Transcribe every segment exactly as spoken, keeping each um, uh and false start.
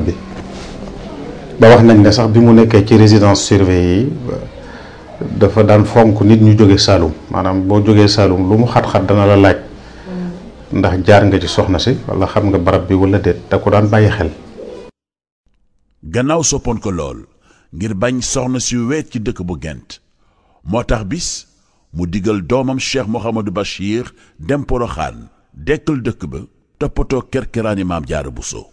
bi ba wax nañ ne sax bi mu nekkee ci résidence surveillée yi dafa daan fonk nit ñu jóge Saalum maanaam boo jógee Saalum lu mu xat-xat dana la laaj ndax jaar nga ci soxna si wala xam nga barab bi wala déet da ko daan bàyyi xel. gannaaw soppoon ko lool ngir bañ soxna si weet ci dëkk bu Gent moo tax bis mu digal doomam Cheikh Mouhamadou Bachir dem Poroxaan dekkal dëkk ba toppatoo kerkeraani maam Jaara Buso.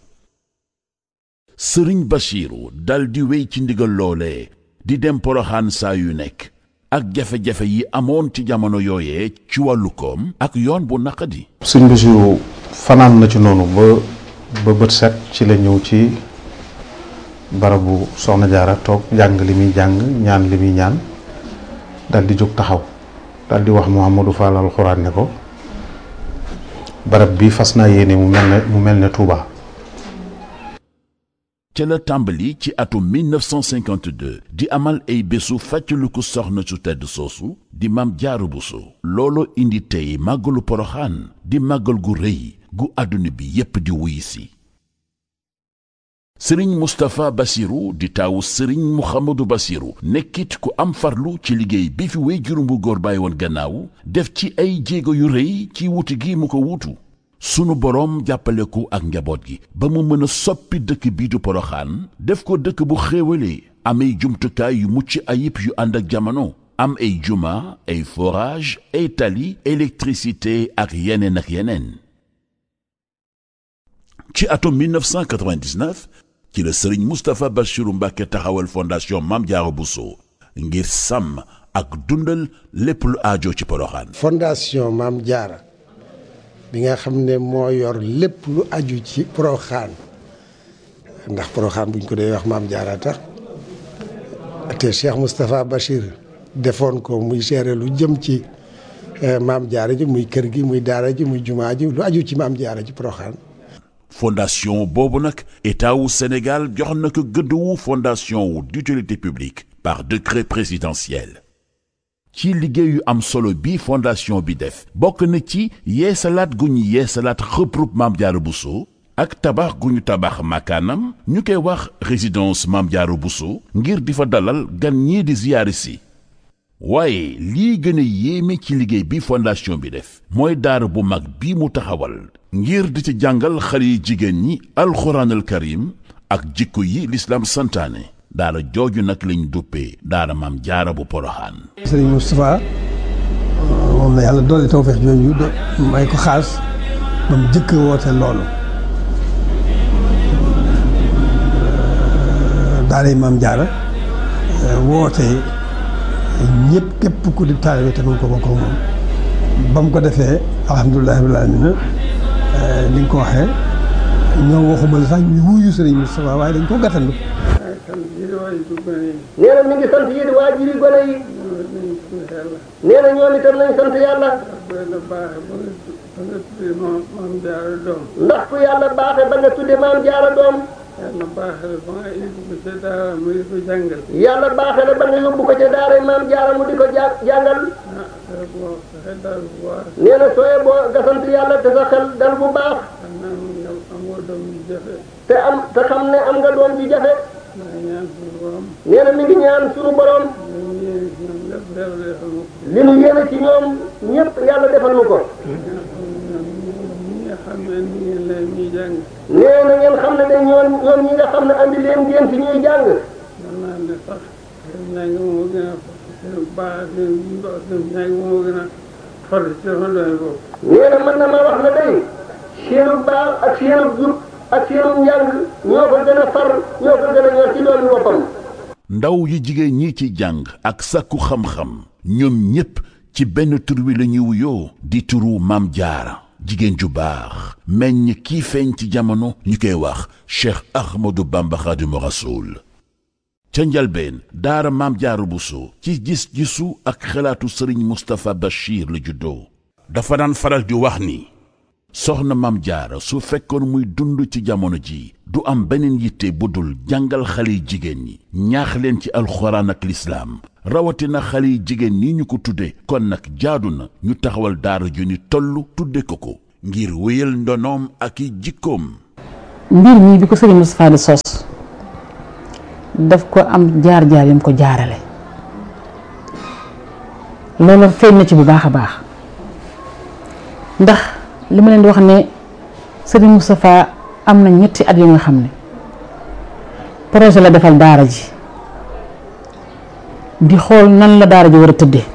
sëriñ Bachiru dal di wéy ci ndigal loolee di dem Poroxaan saa yu nekk ak jafe-jafe yi amoon ci jamono yooyee ci wàllu koom ak yoon bu naqadi. sëriñ Bachiru fanaan na ci noonu ba ba bët set ci la ñëw ci barabu soxna Jaara toog jàng li muy jàng ñaan li muy ñaan dal di jóg taxaw dal di wax Mouhamadou Fall alxuraan ne ko barab bi fas naa yéene mu mel ne mu mel ne Touba. ca la tàmbali ci atum mille neuf cent cinquante-deux di amal ay bésu fàttaliku soxna su tedd soosu di Maam Jaara Buso. loolu indi tey màggalu Poroxaan di màggal gu rëy gu àdduna bi yépp di wuy si. sëriñ Moustapha Bassirou di taawu sëriñ Mouhamadou Bassirou nekkit ku am farlu ci liggéey bi fi wéy juróom bu góor bàyyi woon gannaaw def ci ay jéego yu rëy ci wuti gi mu ko wutu. sunu boroom jàppale ko ak njaboot gi ba mu mën a soppi dëkk bii du Poroxaan def ko dëkk bu xéewalee am ay jumtukaay yu mucc ayib yu ànd ak jamono am ay juma ay forage ay tali électricité ak yeneen ak yeneen. ci atum mille neuf cent quatre-vingt-dix-neuf ci la sëriñ Moustapha Bassirou Mbacké taxawal fondation Maam Jaara Buso ngir sàmm ak dundal lépp lu aajo ci Poroxaan. fondation Maam Jaara bi nga xam ne moo yor lépp lu aju ci Poroxaan ndax Poroxaan buñ ko dee wax Maam Jaara tax te Cheikh Moustapha Bachir defoon ko muy gérer lu jëm ci Maam Jaara ji muy kër gi muy daara ji muy jumaa ji lu aju ci Maam Jaara ji Poroxaan. fondation boobu nag état wu Sénégal jox na ko gëdd wu fondation wu d'utilité publique par décret présidentiel. ci liggéeyu am solo bi fondation bi def bokk na ci yeesalaat gu ñu yeesalaat xëprub Maam Jaara Buso ak tabax gu ñu tabax makaanam ñu koy wax résidence Maam Jaara Buso ngir di fa dalal gan ñii di ziyaari si. waaye lii gën a yéeme ci liggéey bi fondation bi def mooy daara bu mag bi mu taxawal ngir di ci jàngal xale yi jigéen ñi alxuraanal karim ak jikko yi lislaam santaane. daara jooju nag lañ duppee daara Maam Jaara bu Poroxaan. sëriñ Moustapha moom la yàlla dolli tawfeex jooju may ko xaas ba mu jëkk woote loolu daara Maam Jaara woote ñëpp képp ku di taalibe te mu ko bokk moom ba mu ko defee alhamdulilah rabbil aalamiina li nga ko waxee ñoom waxuma la sax ñu wuyu sëriñ Moustapha waaye dañ ko gàttandu. nee na mi ngi sant yéen waajuri gone yi. nee na ñoom itam nañ sant yàlla. ndax ku yàlla baaxee ba nga tudde Maam Jaara doom. yàlla baaxee la ba nga yóbbu ko ca daara mu di ko jàngal. yàlla baaxee la ba nga yóbbu ko ca daara Maam Jaara mu di ko jàngal. nee na sooyee boo nga sant yàlla te sa xel dal bu baax. te am te xam ne am nga doom ji jafe. nee na mi ngi ñaan suñu borom. li nu yéene ci ñoom ñëpp yàlla defal nu ko. nee na ngeen xam ne de ñoom ñoom ñi nga xam ne andi leen ngeen fi ñuy jàng. nee na mën na ma wax na day seenu baax ak seenu jub ak seenu njàng ñoo ko gën a far ñoo ko gën a ñor ci doomi boppam. ndaw yi jigéen ñi ci jàng ak sàkku xam-xam ñoom ñépp ci benn tur wi la ñuy wuyoo di turu Maam Jaara jigéen ju baax meññ kii feeñ ci jamono ñu koy wax Cheikh Ahmadou Bamba Khadimu Rasoul. ca njalbeen daara Maam Jaara Buso ci gis-gisu ak xalaatu sëriñ Moustapha Bachir la juddoo. dafa daan faral di wax ni soxna Maam Jaara su fekkoon muy dund ci jamono ji du am beneen yitte bu dul jàngal xale yi jigéen ñi ñaax leen ci alxuraan ak lislaam rawatina xale yi jigéen ñi ñu ko tudde kon nag jaadu na ñu taxawal daara ju ni toll tudde ko ko ngir wéyal ndonoom ak i jikkoom. mbir mii bi ko Serigne Moustapha di sos daf ko am jaar-jaar yam ko jaarale loolu feeñ na ci bu baax a baax ndax li ma leen di wax ne Serigne Moustapha am na ñetti at yu nga xam ne projet la defal daara ji di xool nan la daara ji war a tëddee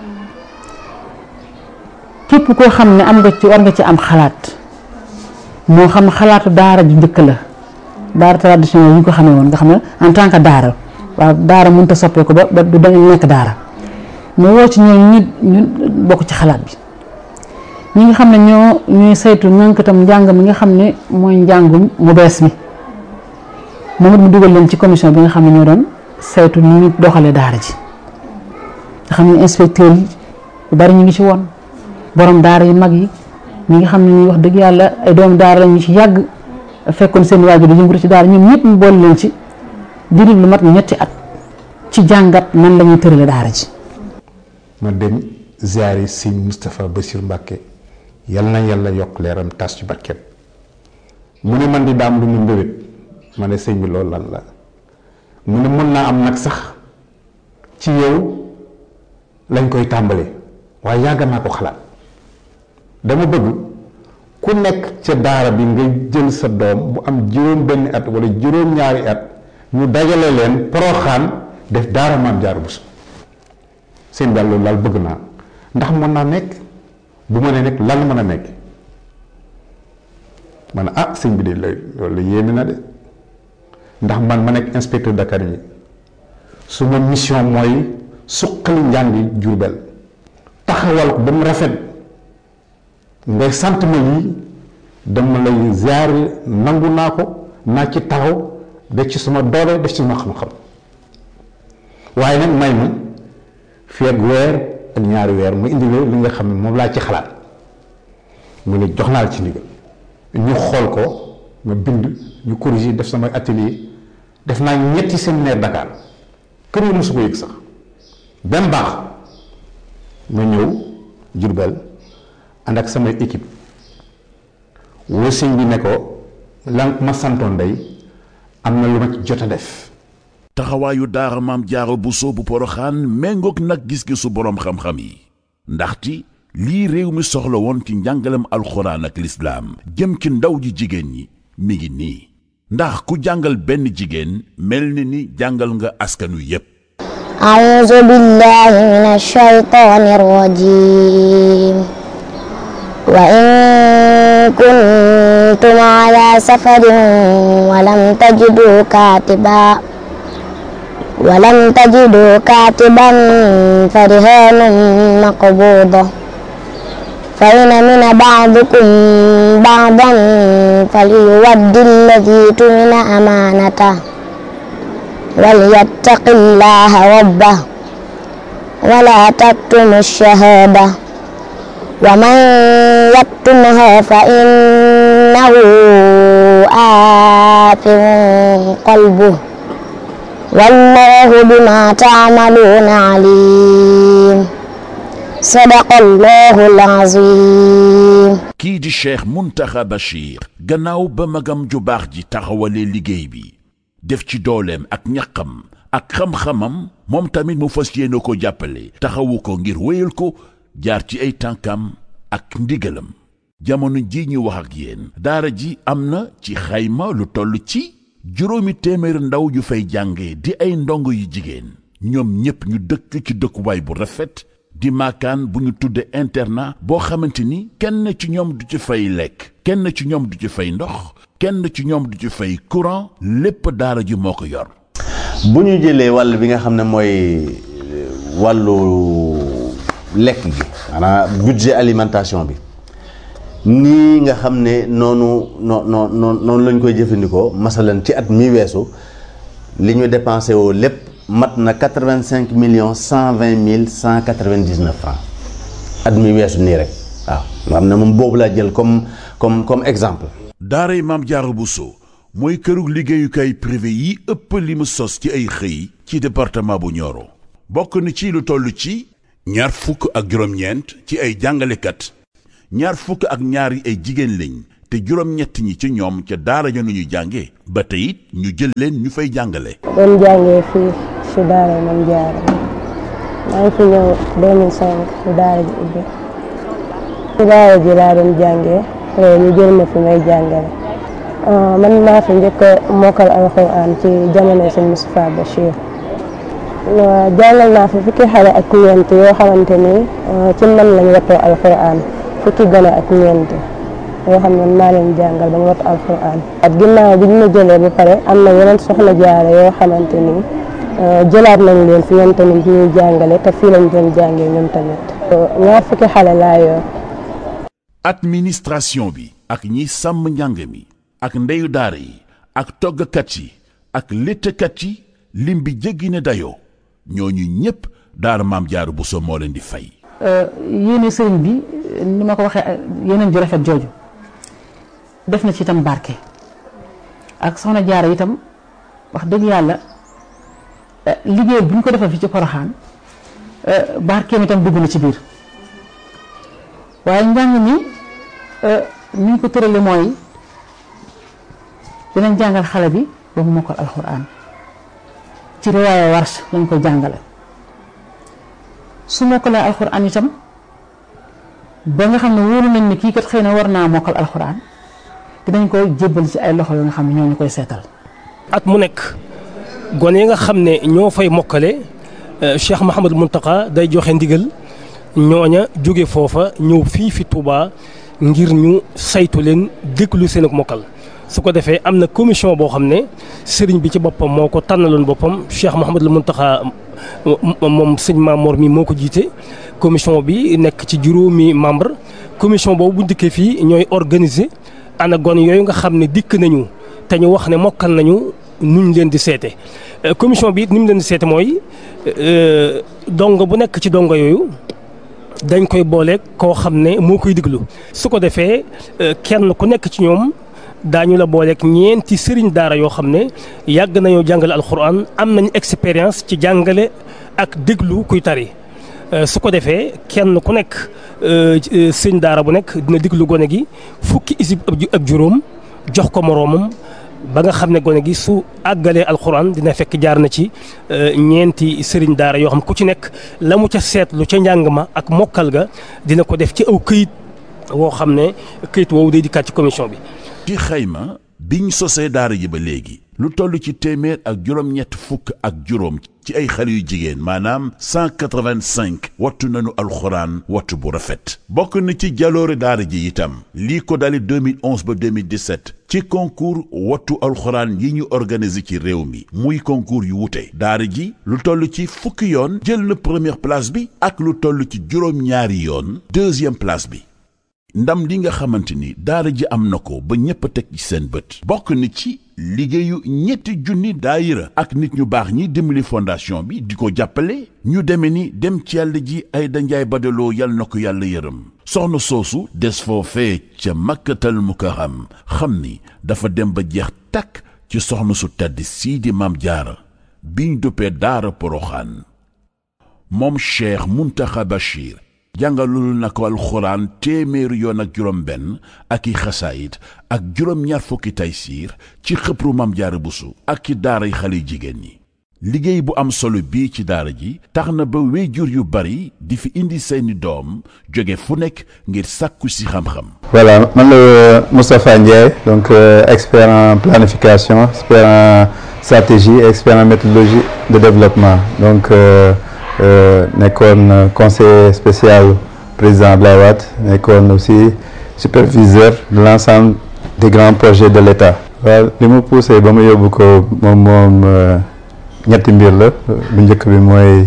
képp koo xam ne am nga ci war nga ci am xalaat moo xam xalaatu daara ji njëkk la daara traditionnel yi ñu ko xamee woon nga xam ne en tant que daara waaw daara mënut a soppeeku ba ba du dañu nekk daara mu woo ci ñoom ñu ñu bokk ci xalaat bi ñi nga xam ne ñoo ñuy saytu ñànkatam njàng mi nga xam ne mooy njàngum mu bees mi moom it mu dugal leen ci commission bi nga xam ne ñoo doon saytu ni ñu doxalee daara ji nga xam ne inspecteur yi bu bari ñu ngi ci woon borom daara yu mag yi ñi nga xam ne ñuy wax dëgg yàlla ay doomu daara la ñu ci yàgg fekkoon seen waajur di yëngatu ci daara ñoom ñëpp mu boole leen ci diiru lu mat ñetti at ci jàngat nan la ñuy tërale daara ji. ma dem ziyaari Sëñ Moustapha Bassir Mbacke yal na yàlla yokk leeram tas ci barkeem mu ne man di daam lu mu mbébét ma ne sëñ bi loolu lan la mu ne mën naa am nag sax ci yow lañ koy tàmbalee waaye yàgg naa ko xalaat dama bëgg ku nekk ca daara bi nga jël sa doom bu am juróom benn at wala juróom ñaari at ñu dajale leen Poroxaan def daara Maam Jaara Buso seen daal loolu daal bëgg naa ndax mën naa nekk bu ma nee nekk lan mën a nekk man ah sëñ bi de loolu la yéeme na de ndax man ma nekk inspecteur d'académie su ma mission mooy suqali njàngi Jurbel taxawal ko ba mu rafet ngay sant ma lii dama lay ziyaare nangu naa ko naa ci taxaw def ci sama doole def ci sama xam-xam waaye nag may ma fii ak weer ak ñaari weer mu indi li nga xam ne moom laa ci xalaat mu ne jox naa la ci ndigal ñu xool ko ma bind ñu corriger def sama atelier def naa ñetti séminaire Dakar kër yi mosu ko yëg sax benn baax ma ñëw Jurbel ànd ak samay équipe woo sëñ bi ne ko lan ma santoon day am na lu ma ci jot a def. taxawaayu daara Maam Jaara Buso bu Poroxaan méngoog nag gis-gisu boroom xam-xam yi ndaxte lii réew mi soxla woon ci njàngalem alxuraan ak lislaam jëm ci ndaw ji jigéen ñi mi ngi nii ndax ku jàngal benn jigéen mel ni ni jàngal nga askanu yépp. a'uuzu billaahi mina shaytaani rajiim wa in kuntum ala safarin wa lam tajidu kaatiban wa lam tajidu kaatiban farihaanun maqbuuda fa in amina ba'dukum ba'dan falyuwaddi alladhii tumina amaanatahu walyattaqi llaaha rabbahu wa laa taktumu ash-shahaadata wa man yaktumha fa innahu aathim qalbuhu wallaahu bimaa ta'maluuna aliim. sadaqallaahu al-aziim. kii di Cheikh Mountakha Bachir gannaaw ba magam ju baax ji taxawalee liggéey bi def ci dooleem ak ñaqam ak xam-xamam moom tamit mu fas yéene ko jàppale taxawu ko ngir wéyal ko jaar ci ay tànkam ak ndigalam jamono ji ñu wax ak yéen daara ji am na ci xayma lu toll ci juróomi téeméer ndaw yu fay jànge di ay ndongo yu jigéen ñoom ñépp ñu dëkk ci dëkkuwaay bu rafet di maakaan bu ñu tudde internat boo xamante ni kenn ci ñoom du ci fay lekk kenn ci ñoom du ci fay ndox kenn ci ñoom du ci fay courant lépp daara ji moo ko yor. bu ñu jëlee wàll bi nga xam ne mooy wàllu lekk gi maanaam budget alimentation bi nii nga xam ne noonu noo noo noonu lañ koy jëfandikoo masalan ci at mi weesu li ñu dépensé woo lépp mat na quatre-vingt-cinq millions cent vingt mille cent quatre-vingt-dix-neuf francs at mi weesu nii rek waaw nga xam ne moom boobu laa jël comme comme comme exemple. daaray Maam Jaara Buso mooy kërug liggéeyukaay privé yi ëpp li mu sos ci ay xëy ci département bu Nioro bokk na ci lu toll ci ñaar fukk ak juróom-ñeent ci ay jàngalekat ñaar fukk ak ñaar yi ay jigéen lañ te juróom-ñett ñi ci ñoom ca daara ja nu ñuy jàngee ba tey it ñu jël leen ñu fay jàngale. doon jàngee fii si daara Maam Jaara maa ngi fi ñëw deux mille cinq si daara ji ubbi si daara ji laa doon jàngee ñu jël ma fi may jàngale man maa fi njëkk a mokkal alxuraan ci jamono sëñ Moustapha Bachir jàngal naa fi fukki xale ak ñeent yoo xamante ni ci man lañ wattoo alxuraan fukki gone ak ñeent yoo xam ne maa leen jàngal ba ñu wattu alxuraan at ginnaaw bi ñu ma jëlee ba pare am na yeneen soxna jaara yoo xamante ni jëlaat nañ leen fi ñoom tamit ñuy jàngale te fii lañ doon jàngee ñoom tamit ñaar fukki xale laa yor. administration bi ak ñi sàmm njàng mi ak ndeyu daara yi ak toggkat yi ak léttkat yi lim bi jéggi ne dayoo ñooñu ñëpp daara Maam Jaara Bousso moo leen di fay. yéene sëriñ bi ni ma ko waxee yeneen ju rafet jooju def na ci itam barke ak soxna Jaara itam wax dëgg yàlla liggéey bu ñu ko defal fi ci Poroxaan barkeem itam dugg na ci biir waaye njàng mi ni ñu ko tërale mooy dinañ jàngal xale bi ba mu mokkal alxuraan ci riwaaya Warsh lañ ko jàngale su mokkalee alxuraan itam ba nga xam ne wóolu nañ ni kii kat xëy na war naa mokkal alxuraan dinañ ko jébbal ci ay loxo yoo nga xam ne ñoo ñu koy seetal. at mu nekk gone yi nga xam ne ñoo fay mokkale Cheikh Mouhamadou Mountakha day joxe ndigal ñooña jóge foofa ñëw fii fi Touba ngir ñu saytu leen déglu seen ak mokkal. su ko defee am na commission boo xam ne sëriñ bi ci boppam moo ko tànnaloon boppam Cheikh Mouhamadou Mountakha moom sëñ Mamour mi moo ko jiite commission bi nekk ci juróomi membre commission boobu bu dikkee fii ñooy organiser ana gone yooyu nga xam ne dikk nañu te ñu wax ne mokkal nañu nuñ leen di seete commission bi it ni mu leen di seete mooy dongo bu nekk ci dongo yooyu dañ koy boole koo xam ne moo koy diglu su ko defee kenn ku nekk ci ñoom daañu la booleeg ñeenti sëriñ daara yoo xam ne yàgg nañoo jàngale alxuraan am nañ expérience ci jàngale ak déglu kuy tari su ko defee kenn ku nekk sëriñ daara bu nekk dina déglu gone gi fukki isib ak juróom jox ko moroomam ba nga xam ne gone gi su àggalee alxuraan dina fekk jaar na ci ñeenti sëriñ daara yoo xam ku ci nekk la mu ca seetlu ca njàng ma ak mokkal ga dina ko def ci aw këyit woo xam ne këyit woowu day dikkaat ci commission bi. ci xayma biñ sosee daara ji ba léegi lu toll ci téeméer ak juróom-ñett fukk ak juróom ci ay xale yu jigéen maanaam cent quatre-vingt-cinq wattu nañu alxuraan wattu bu rafet bokk na ci jaloore daara ji itam lii ko dali deux mille onze ba deux mille dix-sept ci concours wattu alxuraan yi ñu organisé ci réew mi muy concours yu wute daara ji lu toll ci fukki yoon jël na première place bi ak lu toll ci juróom-ñaari yoon deuxième place bi ndam li nga xamante ni daara ji am na ko ba ñépp a teg ci seen bët bokk na ci liggéeyu ñetti junni daayira ak nit ñu baax ñi dimbali fondation bi di ko jàppale ñu deme ni dem ci yàlla ji ay danjaay badaloo yal na ko yàlla yërëm soxna soosu des foofee ca makkatal mukarram xam ni dafa dem ba jeex takk ci soxna su tedd sii di Maam Jaara biñ duppee daara Poroxaan moom Cheikh Mountakha Bachir jàngalul na ko alxuraan téeméeri yoon ak juróom benn ak i xasaayit ak juróom-ñaar fukki taysiir ci xëpru Maam Jaara Buso ak ci daaray xale jigéen ñi liggéey bu am solo bii ci daara ji tax na ba wéyjur yu bari di fi indi seeni doom jóge fu nekk ngir sàkku si xam-xam. Voilà man la Moustapha Ndiaye donc euh, expert en planification expert en stratégie expert en méthodologie de développement donc euh, Euh, nekkoon conseiller spécial président Abdoulaye Wade nekkoon aussi superviseur de l'ensemble des grands projets de l'État. waaw li mu poussé ba mu yóbbu ko moom moom ñetti mbir la bu njëkk bi mooy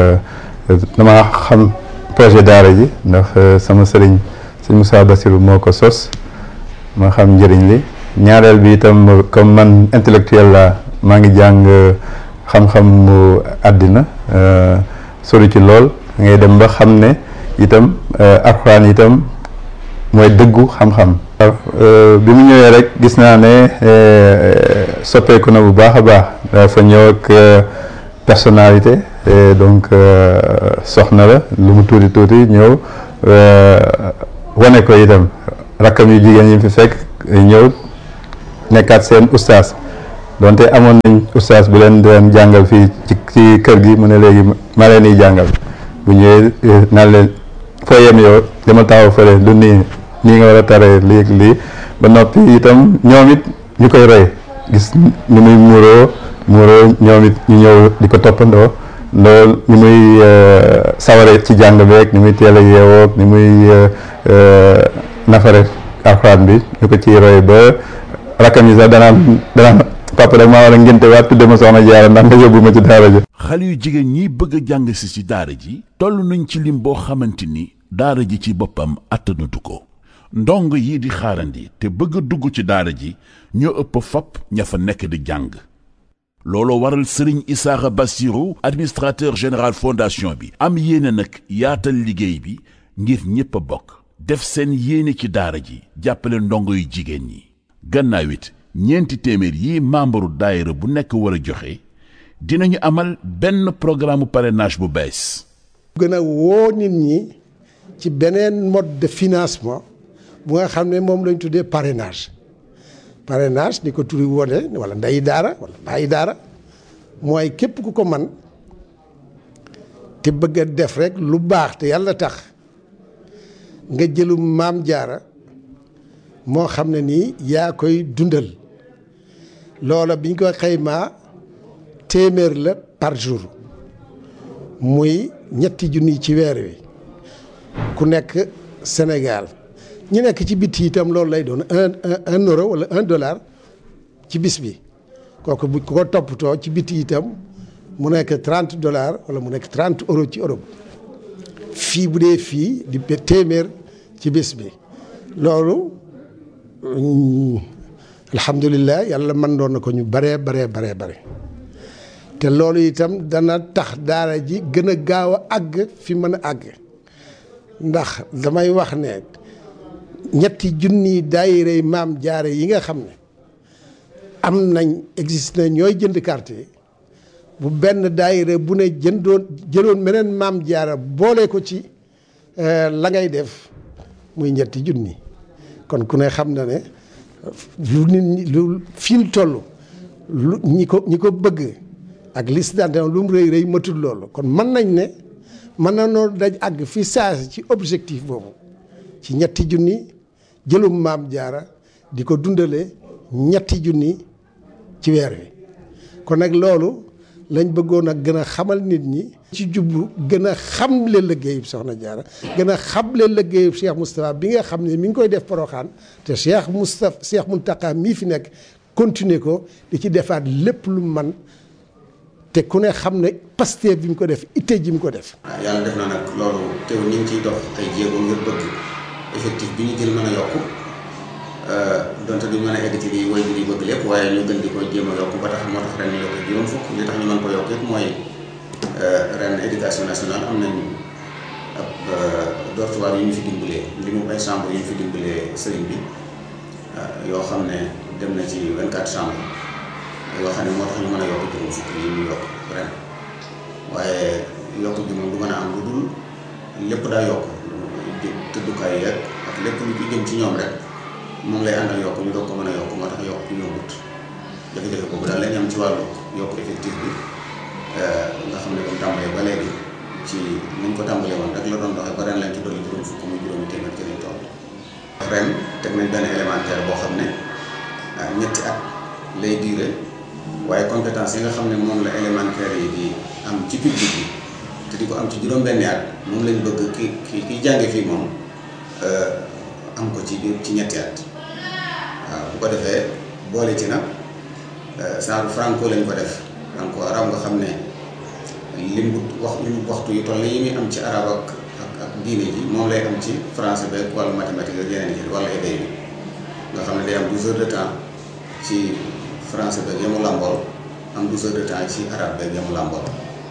dama xam projet daara ji ndax sama sëriñ sëñ Moussa Bassirou moo ko sos ma xam njëriñ li ñaareel bi itam comme man intellectuel la maa ngi jàng xam-xam mu àddina sori ci lool ngay dem ba xam ne itam alxuraan itam mooy dëggu xam-xam. bi mu ñëwee rek gis naa ne soppeeku na bu baax a baax dafa ñëw ak personnalité donc soxna la lu mu tuuti tuuti ñëw wane ko itam rakkam yu jigéen yi fi fekk ñëw nekkaat seen ustaas donte amoon nañ ustaas bu leen doon jàngal fii ci ci kër gi mu ne léegi ma leen di jàngal bu ñëwee naan leen foo yem yow dama taxaw fële du nii nii nga war a taree lii lii ba noppi itam ñoom it ñu koy roy gis ni muy muuroo muuroo ñoom it ñu ñëw di ko toppandoo loolu ni muy saware ci jàng beeg ni muy teel a yeewoog ni muy nafare alxuraan bi ñu ko ciy roy ba rakkam yi sax danaan danaan papa rek maa war a ngénte waat tudde ma soxna Jaara ndax nga yóbbu ma ci daara ji. xale yu jigéen ñi bëgg a jàng si ci daara ji toll nañ ci lim boo xamante ni daara ji ci boppam attanatu ko ndong yi di xaarandi te bëgg a dugg ci daara ji ñoo ëpp fop ña fa nekk di jàng looloo waral Serigne Issakha Bassirou administrateur général fondation bi am yéene nag yaatal liggéey bi ngir ñépp a bokk def seen yéene ci daara ji jàppale ndongo yu jigéen ñi gannaaw it ñeenti téeméer yi membre daayira bu nekk war a joxe dinañu amal benn programme parrainage bu bees. gën a woo nit ñi ci beneen mode de financement bu nga xam ne moom lañ tuddee parrainage parrainage ni ko turi wone wala nday daara wala bàyyi daara mooy képp ku ko man te bëgg a def rek lu baax te yàlla tax nga jëlu maam jaara moo xam ne nii yaa koy dundal loola biñ ko xaymaa téeméer la par jour muy ñetti junni ci weer wi ku nekk Sénégal ñu nekk ci bitti itam loolu lay doon un un euro wala un dollar ci bis bi kooku bu ko toppatoo ci bitti itam mu nekk trente dollars wala mu nekk trente euros ci Europe fii bu dee fii di téeméer ci bis bi loolu alhamdulilah yàlla mën doon na ko ñu baree baree baree bare te loolu itam dana tax daara ji gën a gaaw a àgg fi mën a àgg ndax damay wax ne ñetti junni daayira maam jaare yi nga xam ne am nañ existe na ñooy jënd carte yi bu benn daayira bu ne jëndoon jëloon meneen maam jaara boole ko ci la ngay def muy ñetti junni kon ku ne xam na ne lu nit ñi lu fi ñu toll lu ñi ko ñi ko bëgg ak liste d'adhésion lu mu rëy rëy matul loolu kon mën nañ ne mën na noo daj àgg fi saasi ci objectif boobu ci ñetti junni jëlum maam jaara di ko dundale ñetti junni ci weer wi kon nag loolu lañ bëggoon a gën a xamal nit ñi ci jublu gën a xamle liggéeyub soxna jaara gën a xamle liggéeyub Cheikh Moustapha bi nga xam ne mi ngi koy def Porokhane te Cheikh Moustapha Cheikh Mountakha mii fi nekk continuer ko di ci defaat lépp lu man te ku ne xam ne Pastef bi mu ko def itte ji mu ko def. waaw yàlla def na nag loolu teew ñu ngi ciy dox ay jéego ngir bëgg effectif bi ñu jël mën a yokku donte duñ mën a egg ci li woy bi di bëgg lépp waaye ñu gën di ko jéem a yokku ba tax moo tax ren ñu yokk juróom fukk li tax ñu mën ko yokk it mooy ren éducation nationale am nañ ab dortoir yu ñu fi dimbalee li mu ay chambre yu ñu fi dimbalee sëriñ bi yoo xam ne dem na ci vingt-quatre chambres yoo xam ne moo tax ñu mën a yokk juróom fukk yi ñu yokk ren waaye yokk bi moom du mën a am lu dul lépp daa yokk tëddukaay yeeg ak lépp lu ci jëm ci ñoom rek moom lay àndal yokk ñu doog ko mën a yokk moo tax yokk ñu yombut jafe-jafe boobu daal lañ am ci wàllu yokk effectif bi nga xam ne comme tàmbalee ba léegi ci niñ ko tàmbalee woon rek la doon doxee ba ren lañ ci dolli juróom fukk muy juróomi téeméer ci lañ toll ren teg nañ benn élémentaire boo xam ne ñetti at lay diire waaye compétence yi nga xam ne moom la élémentaire yi di am ci public bi te di ko am ci juróom-benni at moom lañ bëgg ki ki kiy jànge fii moom am ko ci biir ci ñetti at waaw bu ko defee boole ci nag genre franco lañ ko def franco arab nga xam ne lim wax lim waxtu yu toll yi muy am ci arab ak ak ak diine ji moom lay am ci français beeg wàllu mathématique ak yeneen yi wala éday bi nga xam ne day am douze heures de temps ci français beeg yamu làmbool am douze heures de temps ci arabe beeg yamu làmbool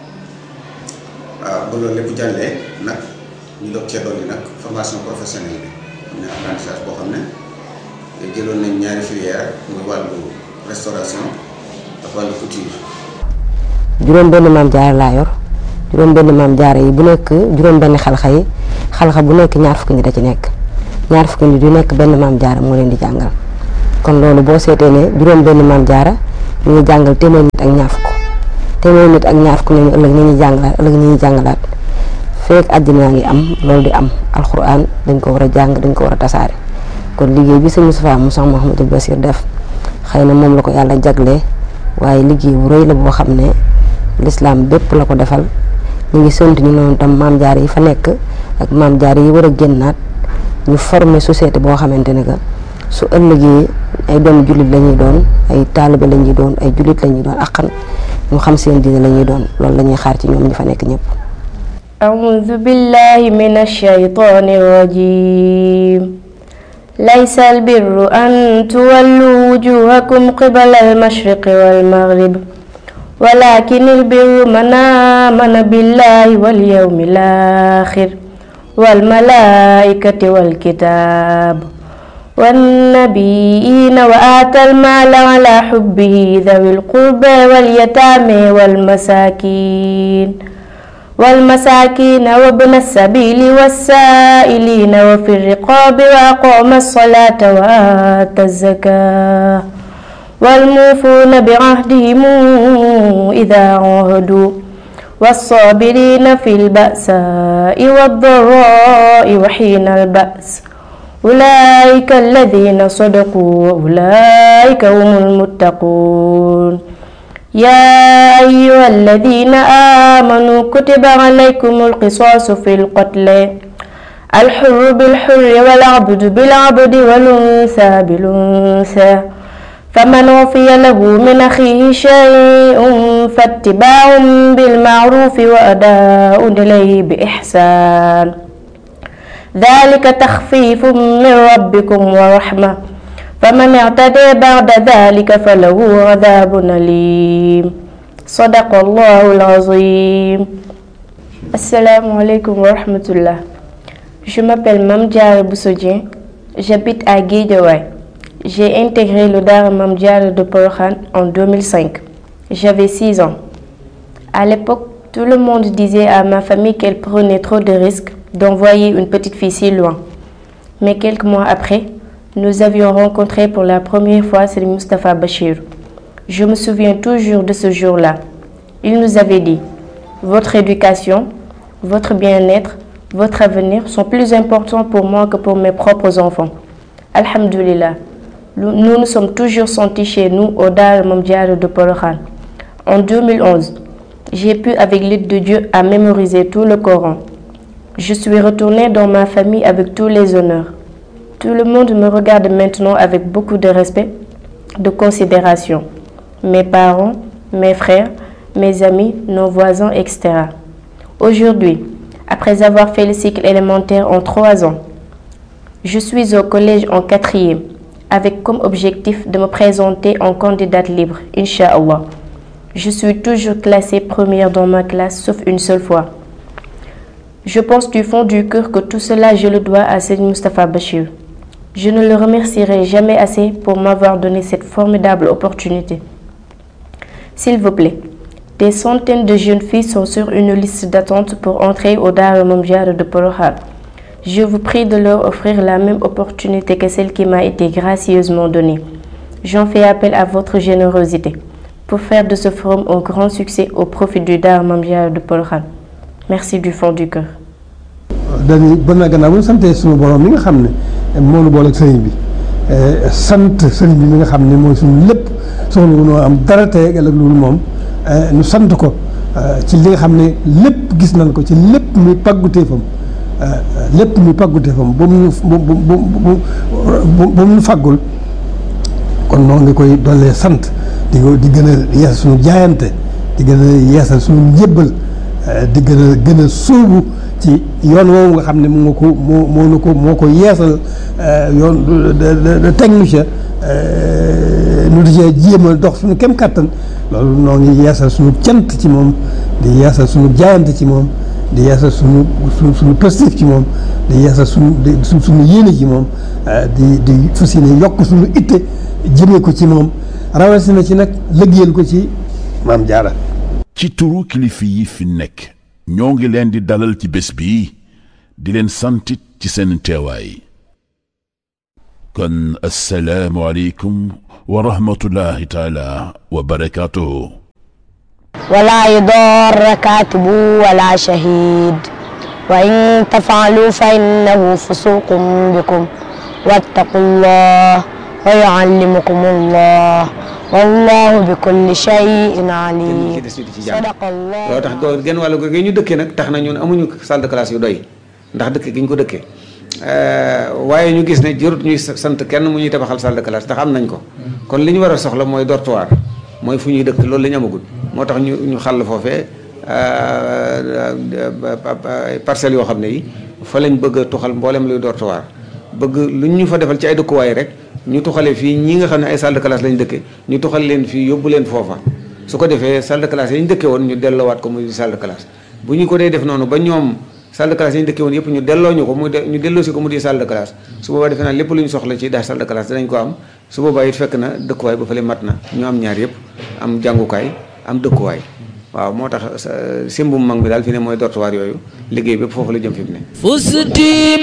waaw ba loolu lépp jàllee nag ñu doog cee dolli nag formation professionnelle bi am na apprentissage boo xam ne jëloon nañ ñaari filière muy wàllu restauration ak wàllu couture. juróom benn maam jaara laa yor juróom benn maam jaara yi bu nekk juróom benn xalxa yi xalxa bu nekk ñaar fukki nit da ci nekk ñaar fukki nit yu nekk benn maam jaara moo leen di jàngal kon loolu boo seetee ne juróom benn maam jaara ñu ngi jàngal téeméer nit ak ñaar fukk téeméer nit ak ñaar fukk ñooñu ëllëg ni ñuy jàngalaat ëllëg ni ñuy jàngalaat feek àddina ngi am loolu di am alxuraan dañ ko war a jàng dañ ko war a tasaare kon liggéey bi sëñ Moustapha mu Cheikh Mouhamadou Bassir def xëy na moom la ko yàlla jaglee waaye liggéey bu rëy la boo xam ne lislaam bépp la ko defal ñu ngi sant ñu noonu tam maam jaar yi fa nekk ak maam jaar yi war a génnaat ñu former société boo xamante ne que su ëllëgee ay doomu jullit la ñuy doon ay taalibe la ñuy doon ay jullit la ñuy doon akkan ñu xam seen diine la ñuy doon loolu la ñuy xaar ci ñoom ñi fa nekk ñëpp. أعوذ بالله من الشيطان الرجيم ليس البر أن تولوا وجوهكم قبل المشرق والمغرب ولكن البر من آمن بالله واليوم الآخر والملائكة والكتاب والنبيين وآتى المال على حبه ذوي القربى واليتامى والمساكين والمساكين وابن السبيل والسائلين وفي الرقاب وأقام الصلاة وآتى الزكاة والموفون بعهدهم إذا عاهدوا والصابرين في البأساء والضراء وحين البأس أولئك الذين صدقوا وأولئك هم المتقون يا أيها الذين آمنوا كتب عليكم القصاص في القتل الحر بالحر والعبد بالعبد والأنثى بالأنثى فمن وفي له من أخيه شيء فاتباع بالمعروف وأداء إليه بإحسان ذلك تخفيف من ربكم ورحمة فمن اعتدى بعد ذلك فله عذاب أليم صدق الله العظيم. Assalamu alaikum wa rahmatullah. Je m'appelle Mame Diarra Bousso Dieng, j'habite à Guédiawaye. J'ai intégré le Daara Mame Diarra de Porokhane en deux mille cinq. J'avais six ans. À l'époque, tout le monde disait à ma famille qu'elle prenait trop de risques d'envoyer une petite fille si loin. Mais quelques mois après, nous avions rencontré pour la première fois Serigne Moustapha Bachir. Je me souviens toujours de ce jour-là. Il nous avait dit « Votre éducation, votre bien-être, votre avenir sont plus importants pour moi que pour mes propres enfants. » Alhamdulillah, nous nous sommes toujours sentis chez nous au Daara Mame Diarra de Porokhane. En deux mille onze, j'ai pu avec l'aide de Dieu à mémoriser tout le Coran. Je suis retournée dans ma famille avec tous les honneurs. Tout le monde me regarde maintenant avec beaucoup de respect, de considération. Mes parents, mes frères, mes amis, nos voisins, et cetera. Aujourd'hui, après avoir fait le cycle élémentaire en trois ans, je suis au collège en quatrième, avec comme objectif de me présenter en candidate libre, Inch'Allah. Je suis toujours classée première dans ma classe, sauf une seule fois. Je pense du fond du cœur que tout cela, je le dois à Serigne Moustapha Bachir. Je ne le remercierai jamais assez pour m'avoir donné cette formidable opportunité. S'il vous plaît, des centaines de jeunes filles sont sur une liste d'attente pour entrer au Daara Mame Diarra de Porokhane. Je vous prie de leur offrir la même opportunité que celle qui m'a été gracieusement donnée. J'en fais appel à votre générosité pour faire de ce forum un grand succès au profit du Daara Mame Diarra de Porokhane. Merci du fond du cœur. dañuy ba na gannaaw bu ñu santee suñu borom mi nga xam ne moo nu boole ak sëriñ bi sant sëriñ bi mi nga xam ne mooy suñu lépp soxla wu noo am dara tey ak loolu moom ñu sant ko ci li nga xam ne lépp gis nañ ko ci lépp muy pàgguteefam lépp muy pàgguteefam ba mu ba mu ba mu fàggul kon noonu nga koy dollee sant di ko di gën a yeesal suñu jaayante di gën a yeesal suñu njébbal di gën a gën a sóobu ci yoon woowu nga xam ne moo ko moo moo na ko moo ko yeesal yoon de technicien nu di cee jéem a dox suñu kem kàttan loolu noo ngi yeesal suñu cant ci moom di yeesal suñu jaayante ci moom di yeesal suñu suñu suñu positif ci moom di yeesal suñu suñ suñu yéene ci moom di di fas yéene yokk suñu itte jëmee ko ci moom rawatina ci nag liggéeyal ko ci Mame Diarra. ci turu kilifa yi fi nekk ñoo ngi leen di dalal ci bés bi di leen santit ci seen teewaay. kon assalaamu aleykum wa rahmatullahi taala wa barakatuhu. ولا يضار كاتب ولا شهيد وإن تفعلوا فإنه فسوق بكم واتقوا الله ويعلمكم الله والله بكل شيء عليم صدق الله. loo tax goo genn wàllu gi ñu dëkkee nag tax na ñun amuñu salle de classe yu doy ndax dëkk gi ñu ko dëkkee waaye ñu gis ne jërut ñuy sant kenn mu ñuy tabaxal salle de classe ndax am nañ ko kon li ñu war a soxla mooy dortoir mooy fu ñuy dëkk loolu la ñu amagul moo tax ñu ñu xàll foofee parcelles yoo xam ne yi fa lañ bëgg a tuxal mboolem luy dortoir bëgg lu ñu fa defal ci ay dëkkuwaay rek ñu tuxale fii ñi nga xam ne ay salle de classe lañ dëkke ñu tuxal leen fii yóbbu leen foofa su ko defee salle de classe yi ñu dëkke woon ñu delloowaat ko muy salle de classe bu ñu ko dee def noonu ba ñoom salle de classe yi ñu dëkke woon yëpp ñu delloo ñu ko muy ñu delloo si ko mu di salle de classe su boobaa defe naa lépp lu ñu soxla ci daa salle de classe danañ ko am su boobaa it fekk na dëkkuwaay ba fële mat na ñu am ñaar yëpp am jàngukaay am dëkkuwaay waaw moo tax simbum mag mi daal fi ne mooy dortoir yooyu liggéey bépp foofu la jëm fi mu ne fusti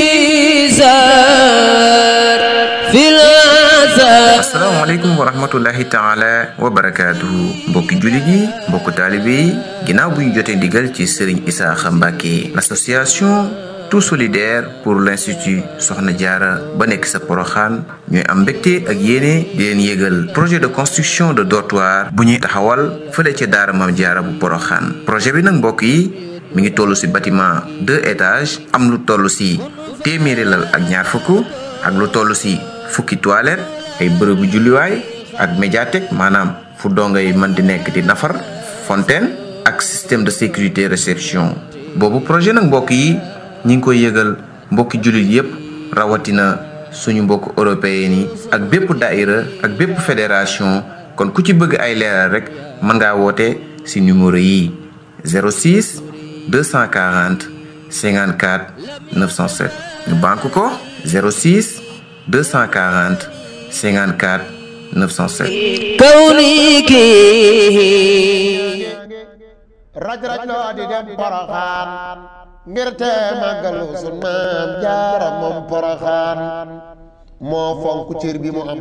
bizar fil asalaamaaleykum wa rahmatullahi taala wa barakaatuhu mbokki jullit yi mbokku taalibe yi ginnaaw bu ñu jotee ndigal ci Serigne Isaaxa Mbàkke l'association tout solidaire pour l'institut Soxna Jaara ba nekk sa Poroxaan ñooy am mbégte ak yéene di leen yégal projet de construction de dortoir bu ñuy taxawal fële ca daara Maam Jaara bu Poroxaan projet bi nag mbokk yi mi ngi toll ci bâtiment deux étages am lu toll ci téeméeri lal ak ñaar fukk ak lu toll ci fukki toilette ay bërëbu julliwaay ak médiathèque maanaam fu dongo yi mën di nekk di nafar fontaine ak système de sécurité réception boobu projet nag mbokk yi ñi ngi koy yëgal mbokki jullit yépp rawatina suñu mbokk européen yi ak bépp daïra ak bépp fédération kon ku ci bëgg ay leeral rek mën ngaa woote ci numéro yi zéro six deux cent quarante cinquante-quatre neuf cent sept ñu banque ko zéro six deux cent quarante cinquante-quatre neuf cent sept kawniki raj raj loo di dem Poroxaan ngir te màggalu sun maam jaara moom Poroxaan moo fonk cër bi mu am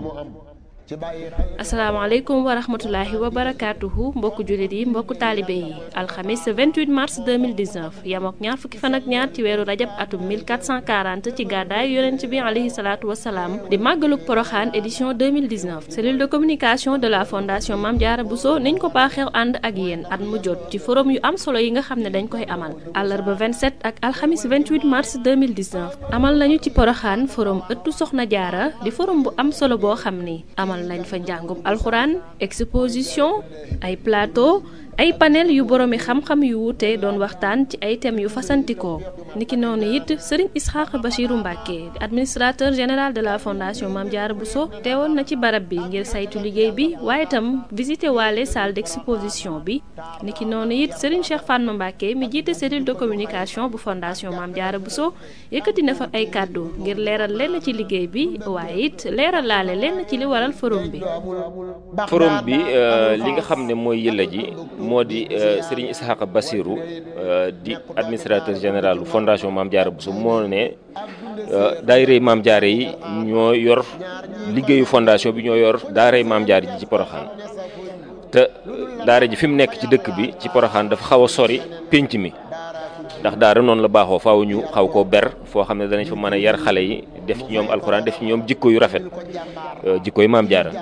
asalaamaaleykum wa rahmatulahi wa barakaatuhu mbokku jullit yi mbokku taalibe yi alxamis vingt-huit mars deux mille dix-neuf yam ak ñaar fukki fan ak ñaar ci weeru rajab atum mille quatre cent quarante ci gàddaay yonent bi alayhi salaatu wasalaam di màggaluk Poroxaan édition deux mille dix-neuf cellule de communication de la fondation Mame Diarra Bousso niñ ko baaxew ànd ak yéen at mu jot ci forum yu am solo yi nga xam ne dañ koy amal àllarba vingt-sept ak alxamis vingt-huit mars deux mille dix-neuf amal nañu ci Poroxaan forum ëttu Soxna Jaara di forum bu am solo boo xam ni amal nañ fa njàngum alxuraan exposition ay plateau ay panel yu boroomi xam-xam yu wuute doon waxtaan ci ay thèmes yu fasantikoo niki noonu it Serigne Isaaxa Bachiru Mbàkke administrateur général de la fondation Mame Diarra Bousso teewoon na ci barab bi ngir saytu liggéey bi waaye itam visité waale salle d'exposition bi niki noonu it Serigne Cheikh Fatma Mbàkke mi jiite cellule de communication bu fondation Mame Diarra Bousso yëkkati na fa ay kàddu ngir leeral lenn ci liggéey bi waaye it leeral laale lenn ci li waral forum bi forum bi li nga xam ne mooy yëlla ji moo di Serigne Isaaxa Bassirou di administrateur général fondation Mame Diarra Bousso moo ne daayira Mame Diarra yi ñoo yor liggéeyu fondation bi ñoo yor daara Mame Diarra ji ci Poroxaan te daara ji fi mu nekk ci dëkk bi ci Poroxaan dafa xaw a sori pénc mi ndax daara noonu la baaxoo faaw ñu xaw koo ber foo xam ne danañ fa mën a yar xale yi def ci ñoom alxuraan def ci ñoom jikko yu rafet jikko yu Mame Diarra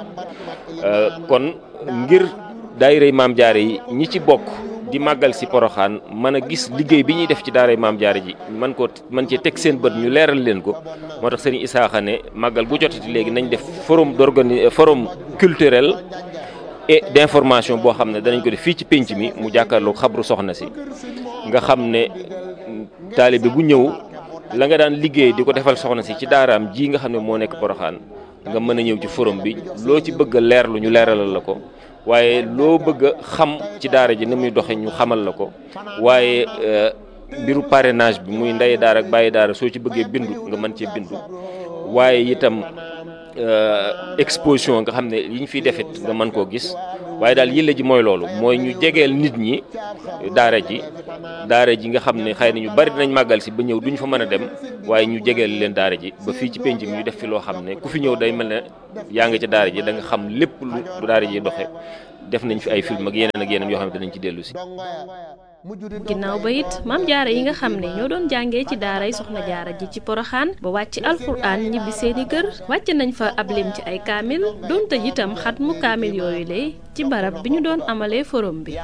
kon ngir daayira Mame Diarra yi ñi ci bokk di màggal si Poroxaan mën a gis liggéey bi ñuy def ci daara Mame Diarra ji man ko man cee teg seen bët ñu leeral leen ko moo tax Serigne Isaaxa ne màggal gu jotati léegi nañ def forum d'organi forum culturel et d'information boo xam ne danañ ko def fii ci pénc mi mu jàkkaarloog xabru soxna si nga xam ne taalibe bu ñëw la nga daan liggéey di ko defal soxna si ci daaraam ji nga xam ne moo nekk Poroxaan nga mën a ñëw ci forum bi loo ci bëgg a leerlu ñu leeralal la ko waaye loo bëgg a xam ci daara ji ni muy doxe ñu xamal la ko waaye mbiru parrainage bi muy ndey daara ak bàyyi daara soo ci bëggee bindu nga mën cee bindu waaye itam exposition nga xam ne yi ñu fiy defit nga mën koo gis waaye daal yëlla ji mooy loolu mooy ñu jegeel nit ñi daara ji daara ji nga xam ne xëy na ñu bari dinañ màggal si ba ñëw duñ fa mën a dem waaye ñu jegeel leen daara ji ba fii ci penc mi ñu def fi loo xam ne ku fi ñëw day mel ne yaa nga ca daara ji da nga xam lépp lu daara ji doxe def nañ fi ay film ak yeneen ak yeneen yoo xam ne dinañ ci dellu si. ginnaaw ba it maam jaara yi nga xam ne ñoo doon jàngee ci daaray soxna jaara ji ci poroxaan ba wàcc alxuraan ñibbi seeni kër wàcc nañ fa ab lim ci ay kaamil doon tëj itam xat mu kaamil yooyu le ci barab bi ñu doon amalee forum bi.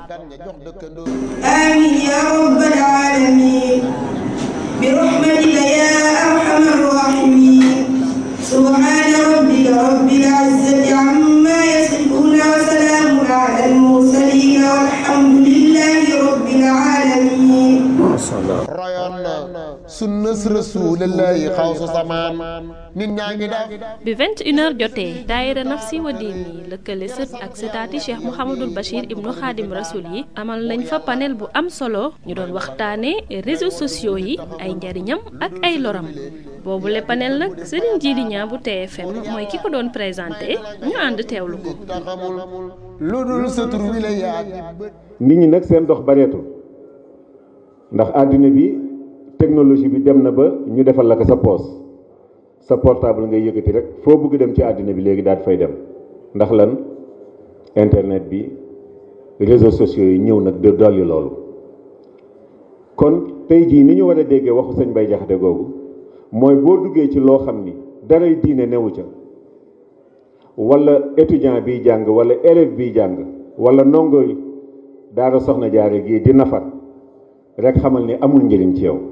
amiin yaa rabbal aalamiin bi rahmatika yaa arhamar raahimiin subhaana rabbika rabbil izzati ammaa yasifuun wa salaamun alal mursaliin walhamdulillaahi rabbil aalamiin. royoon na sunnas rasuulillaahi xawsu zamaan nit ñaa ngi def. bi vingt et une heures jotee daayira nafsi wa diini lëkkale sët ak sëtaati Cheikh Mouhamadul Bachir ibnu Xaadim Rasul yi amal nañ fa panel bu am solo ñu doon waxtaane réseaux sociaux yi ay njariñam ak ay loram boobu le panel nag Serigne Djily Niang bu T F M mooy ki ko doon présenté ñu ànd teewlu ko. lu dul sa tur wi la yaag. nit ñi nag seen dox bareetul ndax àddina bi technologie bi dem na ba ñu defal la ko sa poos sa portable ngay yëkkati rek foo bëgg dem ci àddina bi léegi daal fay dem ndax lan internet bi réseaux sociaux yi ñëw nag de dolli loolu kon tey jii ni ñu war a déggee waxu sëñ Bay Jaxate googu mooy boo duggee ci loo xam ni daray diine newu ca wala étudiant biy jàng wala élève biy jàng wala ndongo daara soxna jaare gii di nafar rek xamal ni amul njëriñ ci yow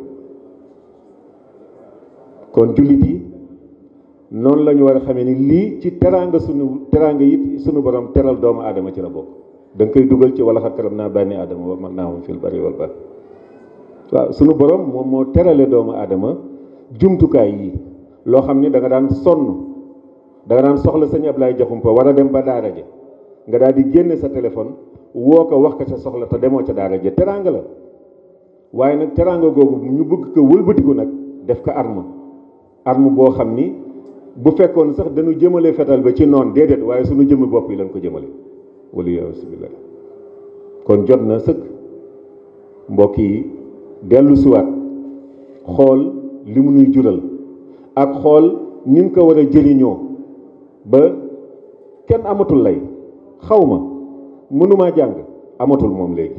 kon jullit yi noonu la ñu war a xamee ni lii ci teraanga sunu teraanga it sunu borom teral doomu aadama ci la bokk da nga koy dugal ci wala xat karam naa bànni aadama wa man naa moom fil bari wal bahr waaw sunu borom moom moo terale doomu aadama jumtukaay yi loo xam ni da nga daan sonn da nga daan soxla sëñ Ablaye Jaxumpa war a dem ba daara ja nga daal di génne sa téléphone woo ko wax ko sa soxla te demoo ca daara ja teraanga la waaye nag teraanga googu ñu bëgg ko wëlbatiku nag def ko arme arme boo xam ni bu fekkoon sax dañu jëmale fetal ba ci noon déedéet waaye suñu jëmmi bopp yi lañ ko jëmale wala yasubillah kon jot na sëkk mbokk yi dellu siwaat xool li mu nuy jural ak xool ni mu ko war a jëriñoo ba kenn amatul lay xaw ma mënumaa jàng amatul moom léegi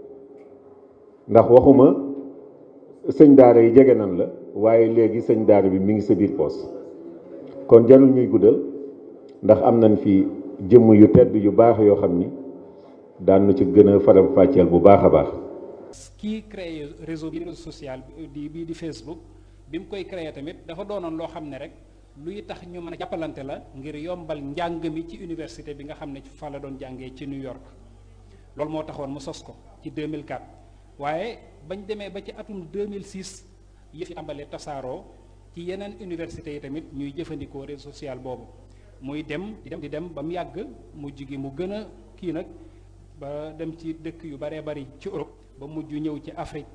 ndax waxuma sëñ daara yi jege nan la waaye léegi sëñ daara bi mi ngi sa biir poos kon jarul ñuy guddal ndax am nañ fi jëmm yu tedd yu baax yoo xam ni daan na ci gën a faram fàcceel bu baax a baax. kii créé réseau bi réseau social di bii di Facebook bi mu koy créé tamit dafa doonoon loo xam ne rek luy tax ñu mën a jàppalante la ngir yombal njàng mi ci université bi nga xam ne fa la doon jàngee ci New York loolu moo taxoon mu sos ko ci deux mille quatre waaye bañ demee ba ci atum deux mille six yëf yi tàmbalee tasaaroo ci yeneen université yi tamit ñuy jëfandikoo réseau social boobu muy dem di dem di dem ba mu yàgg mujj gi mu gën a kii nag ba dem ci dëkk yu baree bari ci Europe ba mujj ñëw ci Afrique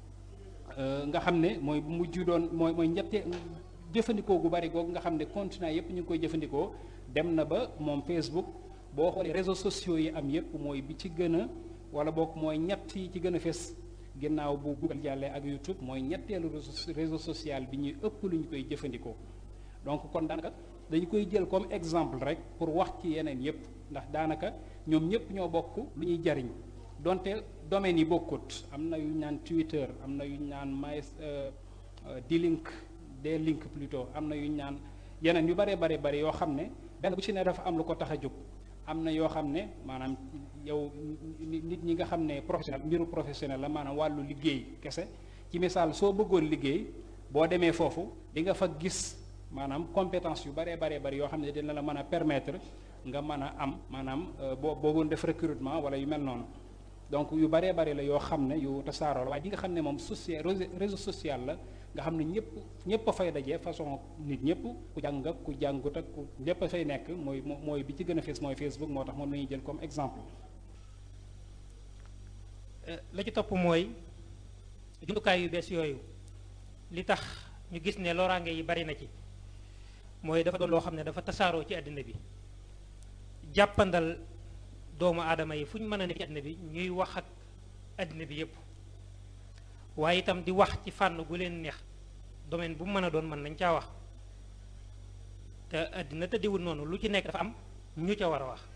nga xam ne mooy mujj doon mooy mooy ñette jëfandikoo gu bari googu nga xam ne continent yépp ñu ngi koy jëfandikoo dem na ba moom Facebook boo xoolee réseaux sociaux yi am yépp mooy bi ci gën a wala boog mooy ñett yi ci gën a fes ginnaaw bu Google jàllee ak YouTube mooy ñetteelu réseau social bi ñuy ëpp lu ñu koy jëfandikoo donc kon daanaka dañu koy jël comme exemple rek pour wax ci yeneen yépp ndax daanaka ñoom ñépp ñoo bokk lu ñuy jariñ donte domaines yi bokkut am na yu ñu naan Twitter am na yu ñu naan my D-Link D-Link plutôt am na yu ñu naan yeneen yu bare bare bare yoo xam ne benn bu ci ne dafa am lu ko tax a jóg am na yoo xam ne maanaam yow nit ñi nga xam ne professionnel mbiru professionnel la maanaam wàllu liggéey kese ci misaal soo bëggoon liggéey boo demee foofu di nga fa gis maanaam compétence yu baree baree bari yoo xam ne dina la mën a permettre nga mën a am maanaam boo boogoon def recrutement wala yu mel noonu donc yu baree bari la yoo xam ne yu tasaaroo la waaye di nga xam ne moom social réseau social la nga xam ne ñëpp ñëpp a fay dajee façon nit ñëpp ku jàng ak ku jàngut ak ku ñëpp a fay nekk mooy mooy bi ci gën a fees mooy Facebook moo tax moom la ñuy jël comme exemple. la ci topp mooy jumtukaay yu bees yooyu li tax ñu gis ne loraange yi bari na ci mooy dafa doon loo xam ne dafa tasaaroo ci àddina bi jàppandal doomu aadama yi fu ñu mën a nekk ci àddina bi ñuy wax ak àddina bi yépp waaye itam di wax ci fànn gu leen neex domaine bu mu mën a doon mën nañ caa wax te àddina tëddiwul noonu lu ci nekk dafa am ñu ca war a wax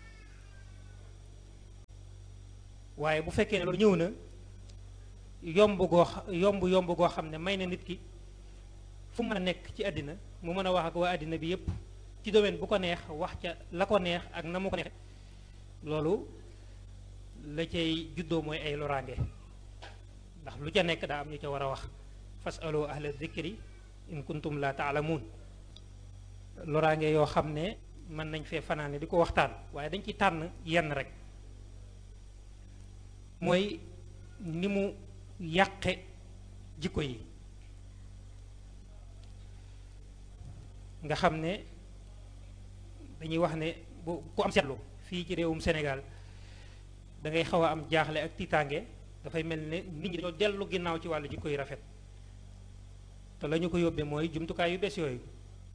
waaye bu fekkee ne loolu ñëw na yomb goo yomb yomb goo xam ne may na nit ki fu mën a nekk ci àddina mu mën a wax ak waa àddina bi yépp ci domaine bu ko neex wax ca la ko neex ak na mu ko neex loolu la cay juddoo mooy ay loraange ndax lu ca nekk daa am ñu ca war a wax fasalu ahla dhikri in kuntum la taalamuun loraange yoo xam ne mën nañ fee fanaane di ko waxtaan waaye dañ ci tànn yenn rek mooy ni mu yàqe jikko yi nga xam ne dañuy wax ne bu ku am seetlu fii ci réewum Sénégal da ngay xaw a am jaaxle ak tiitaange dafay mel ne nit ñi dañoo dellu ginnaaw ci wàllu jikko yu rafet te la ñu ko yóbbee mooy jumtukaay yu bees yooyu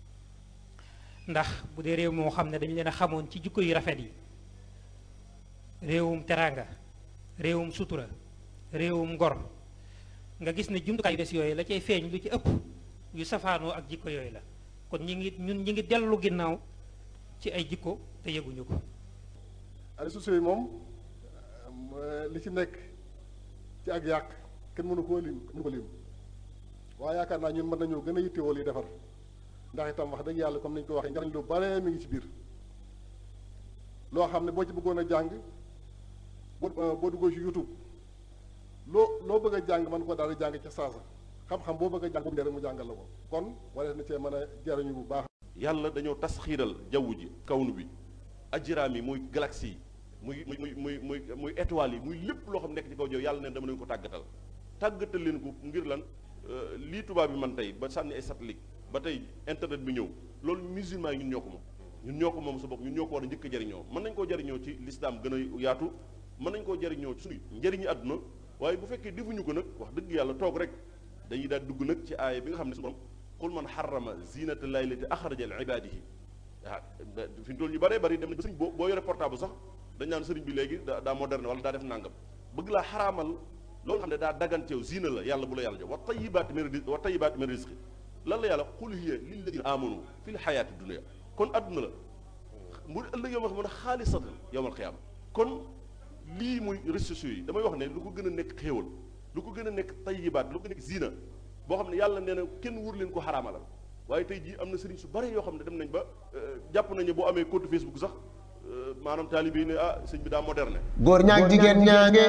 ndax bu dee réew moo xam ne dañu leen a xamoon ci jikko yu rafet yi réewum teraanga réewum sutura réewum ngor nga gis ne jumtukaay yu bees yooyu la cay feeñ lu ci ëpp yu safaanoo ak jikko yooyu la kon ñi ngi ñun ñi ngi dellu ginnaaw ci ay jikko te yëguñu ko. réseaux sociaux yi moom li ci nekk ci ak yàq kenn mënu koo lim mënu ko lim waaye yaakaar naa ñun mën nañoo gën a yittewoo li defar ndax itam wax dëgg yàlla comme nañu ko waxee njariñ lu bare mi ngi ci biir loo xam ne boo ci bëggoon a jàng boo boo duggoo ci YouTube loo loo bëgg a jàng mën ko daal di jàng ca saasa xam-xam boo bëgg a jàng bu mu jàngal la ko kon wala na cee mën a jariñu bu baax. yàlla dañoo tas xiiral jaww ji kawnu bi ajiraam yi muy galaxie yi muy muy muy muy muy étoiles yi muy lépp loo xam nekk ci kaw jaww yàlla neen dama leen ko tàggatal tàggatal leen ko ngir lan lii tubaab bi man tey ba sànni ay satellite ba tey internet bi ñëw loolu musulman yi ñun ñoo ko moom ñun ñoo ko moom sa bopp ñun ñoo ko war a njëkk a jariñoo mën nañ koo jariñoo ci lislaam gën a yaatu mën nañ koo jariñoo ci suñu njëriñu àdduna waaye bu fekkee defuñu ko nag wax dëgg yàlla toog rek dañuy daal dugg nag ci aaya bi nga xam ne su borom qul man xarama zinata llahi allati axraja li ibadihi waaw fi mu toll ñu bëree bëri dem nañ ba sëriñ boo boo yore portable sax dañ naan sëriñ bi léegi daa moderne wala daa def nàngam bëgg laa xaraamal loolu xam ne daa daganteew zina la yàlla bu la yàlla jox wa tayibaati min rizqi wa tayibaati min rizqi lan la yàlla qul hiya lilladina amanu fi l xayaati dunia kon adduna la mu ëllëg yow ma xam ne xaalisatan yowmal xiyaama kon lii muy réseaux sociaux yi damay wax ne lu ko gën a nekk xéewal lu ko gën a nekk tayibaat lu ko nekk zina boo xam ne yàlla nee na kenn wur leen ko xaraamalal waaye tey jii am na sëriñ su bari yoo xam ne dem nañ ba jàpp nañu boo amee compte Facebook sax maanaam taalibe yi ne ah sëñ bi daa moderne. góor ñaag jigéen ñaange.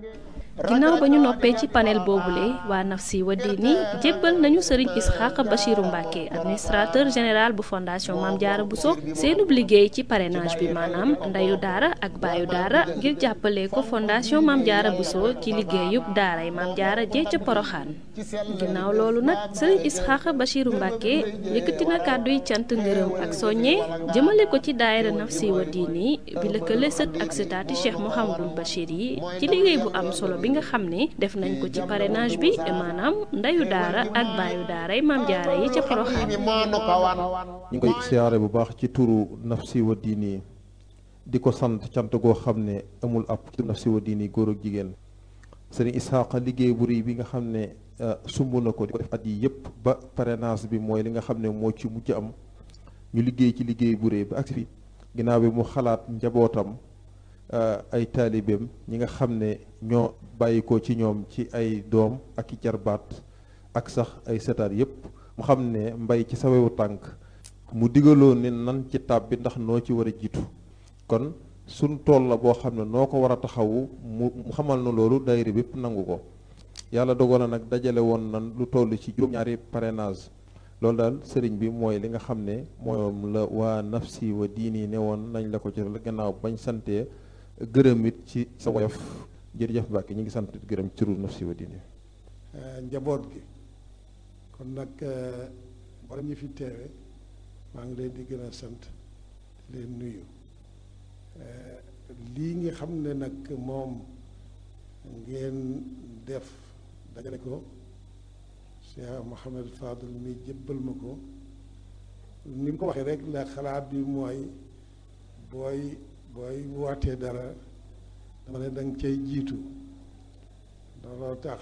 ginnaaw ba ñu noppee ci panel boobule waa Nafsi wa Diini jébbal nañu Serigne Ishaqa Bachirou Mbacké administrateur général bu fondation Mame Diarra Bousso seenub liggéey ci parrainage bi maanaam ndeyu daara ak baayu daara ngir jàppale ko fondation Mame Diarra Bousso ci liggéeyub daaray Mame Diarra jee ca Poroxaan ginnaaw loolu nag Serigne Ishaqa Bachirou Mbacké yëkkati na kàdduy cant ngërëm ak soññe jëmale ko ci daayira Nafsi wa Diini bi lëkkale sët ak sëtaati Cheikh Mouhamadoul Bachir yi ci liggéey bu am solo bi nga xam ne def nañ ko ci parrainage bi maanaam ndeyu daara ak baayu daara yi Mame Diarra yi ca Porokhane. ñu ngi koy siyaare bu baax ci turu Nafsi wa Diini di ko sant cant goo xam ne amul ab ci Nafsi wa Diini góor ak jigéen Serigne Ishaqa liggéey bu rëy bi nga xam ne sumb na ko di ko def at yi yëpp ba parrainage bi mooy li nga xam ne moo ci mujj am ñu liggéey ci liggéey bu rëy ba agsi fi ginnaaw bi mu xalaat njabootam ay taalibeem ñi nga xam ne ñoo bàyyi ko ci ñoom ci ay doom ak i jarbaat ak sax ay setaat yépp mu xam ne mbay ci sawewu tànk mu digaloo ne nan ci tàbbi ndax noo ci war a jiitu kon suñ tool la boo xam ne noo ko war a taxawu mu xamal na loolu daayira bépp nangu ko yàlla dogal na nag dajale woon nan lu toll ci juróom-ñaari parrainage loolu daal sëriñ bi mooy li nga xam ne moom la waa Nafsi wa Diini ne woon nañ la ko ci gannaaw bañ santee gërëm it ci sa woyof jërëjëf Mbacke ñu ngi sant gërëm ci turu Nafsi wa Diini njaboot gi kon nag borom ñi fi teewe maa ngi leen di gën a sant leen nuyu lii nga xam ne nag moom ngeen def dajale ko Cheikh Mouhamed Fadul mi jëbbal ma ko ni mu ko waxee rek la xalaat bi mooy booy booy wootee dara dama ne danga cay jiitu looloo tax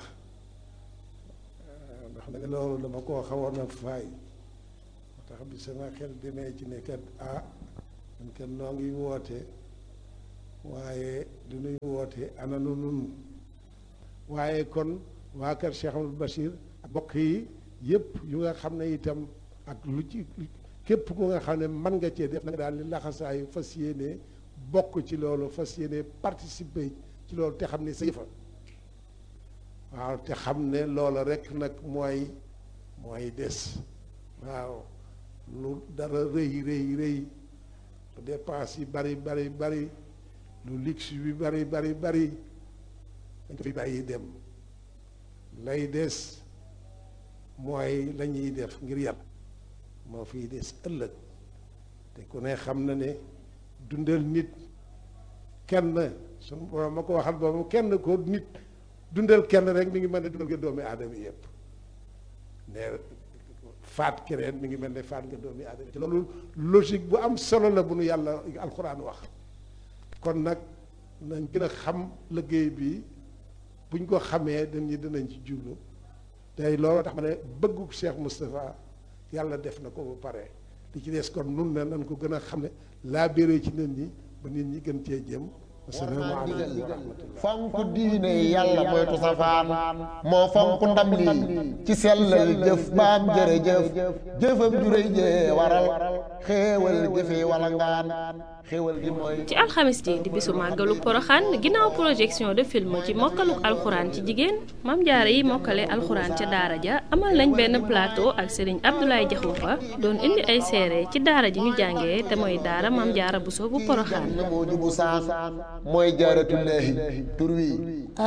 ndax nag loolu dama koo xawoon a faay moo tax bi sama xel demee ci ne kat ah man kat noo ngi woote waaye du nuy woote ana nu nun waaye kon waa kër Cheikh Amadou Bachir bokk yi yëpp yu nga xam ne itam ak lu ci képp ku nga xam ne mën nga cee def na nga daal li laxasaayu fas yéene bokk ci loolu fas yéene participer ci loolu te xam ne sa yëfa waaw te xam ne loola rek nag mooy mooy des waaw lu dara rëy rëy rëy lu dépense yi bari bari bari lu luxe bi bari bari bari dañ ko fi bàyyi dem lay des mooy la ñuy def ngir yàlla moo fiy des ëllëg te ku ne xam na ne dundal nit kenn suñu borom ma ko waxal boobu kenn ko nit dundal kenn rek mi ngi mel ne dundal nga doomi aadama yëpp ne faat keneen mi ngi mel ne faat nga doomi aadama te loolu logique bu am solo la bu nu yàlla alxuraan wax kon nag nañ gën a xam liggéey bi buñ ko xamee dañu dinañ ci jublu tey loolu tax ma ne bëggu Cheikh Moustapha yàlla def na ko ba pare li ci des kon nun ne nañ ko gën a xam ne laa béré ci nit ñi ba nit ñi gën cee jëm asalaamaaleykum wa rahmatullah fonk diine yàlla moytu safaan moo fonk ndam lii ci sellal jëf baam jërëjëf jëfam juréy jee waral xéewal jëfe wala ngaan xéewal gi mooy ci alxamis ji di bisu màggalu poroxaan ginnaaw projection de film ci mokkaluk alxuraan ci jigéen Maam Jaara yi mokkale alxuraan ca daara ja amal nañ benn plateau ak Serigne Abdoulaye Diakhoumpa doon indi ay seere ci daara ji ñu jàngee te mooy daara Maam Jaara Buso bu poroxaan mooy jaaratullaahi tur wi